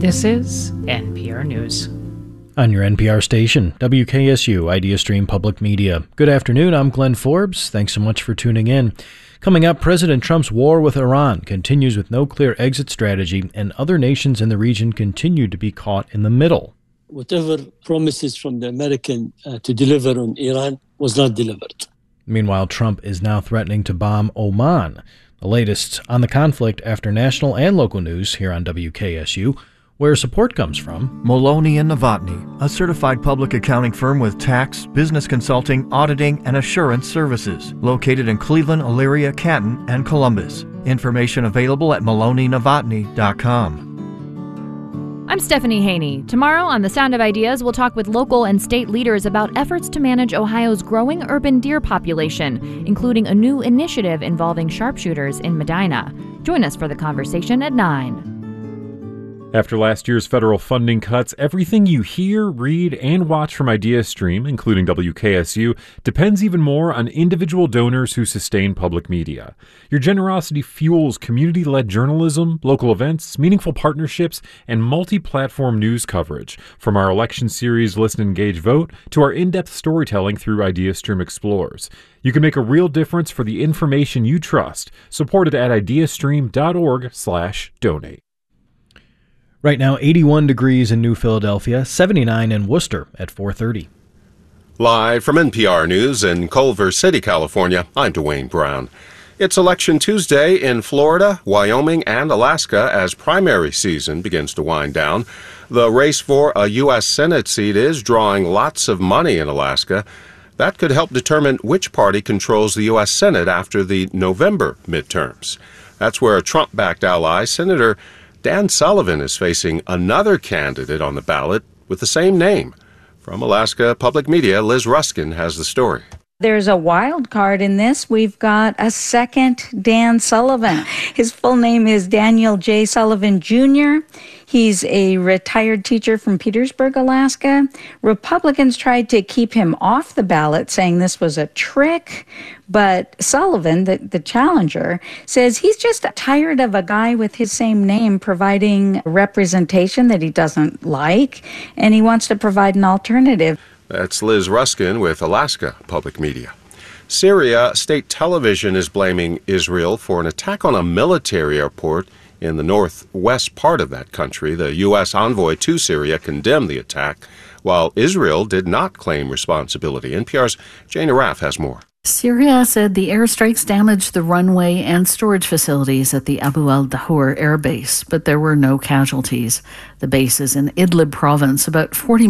This is NPR News. On your NPR station, WKSU, IdeaStream Public Media. Good afternoon, I'm Glenn Forbes. Thanks so much for tuning in. Coming up, President Trump's war with Iran continues with no clear exit strategy, and other nations in the region continue to be caught in the middle. Whatever promises from the American to deliver on Iran was not delivered. Meanwhile, Trump is now threatening to bomb Oman. The latest on the conflict after national and local news here on WKSU, where support comes from Maloney & Novotny, a certified public accounting firm with tax, business consulting, auditing, and assurance services, located in Cleveland, Elyria, Canton, and Columbus. Information available at maloneynovotny.com. I'm Stephanie Haney. Tomorrow on The Sound of Ideas, we'll talk with local and state leaders about efforts to manage Ohio's growing urban deer population, including a new initiative involving sharpshooters in Medina. Join us for the conversation at 9. After last year's federal funding cuts, everything you hear, read, and watch from IdeaStream, including WKSU, depends even more on individual donors who sustain public media. Your generosity fuels community-led journalism, local events, meaningful partnerships, and multi-platform news coverage, from our election series Listen, Engage, Vote to our in-depth storytelling through IdeaStream Explorers. You can make a real difference for the information you trust. Supported at ideastream.org/donate. Right now, 81 degrees in New Philadelphia, 79 in Worcester at 4:30. Live from NPR News in Culver City, California, I'm Dwayne Brown. It's Election Tuesday in Florida, Wyoming, and Alaska as primary season begins to wind down. The race for a U.S. Senate seat is drawing lots of money in Alaska. That could help determine which party controls the U.S. Senate after the November midterms. That's where a Trump-backed ally, Senator Dan Sullivan, is facing another candidate on the ballot with the same name. From Alaska Public Media, Liz Ruskin has the story. There's a wild card in this. We've got a second Dan Sullivan. His full name is Daniel J. Sullivan, Jr. He's a retired teacher from Petersburg, Alaska. Republicans tried to keep him off the ballot, saying this was a trick. But Sullivan, the challenger, says he's just tired of a guy with his same name providing representation that he doesn't like, and he wants to provide an alternative. That's Liz Ruskin with Alaska Public Media. Syria state television is blaming Israel for an attack on a military airport in the northwest part of that country. The U.S. envoy to Syria condemned the attack, while Israel did not claim responsibility. NPR's Jane Araf has more. Syria said the airstrikes damaged the runway and storage facilities at the Abu al-Dahur air base, but there were no casualties. The base is in Idlib province, about 40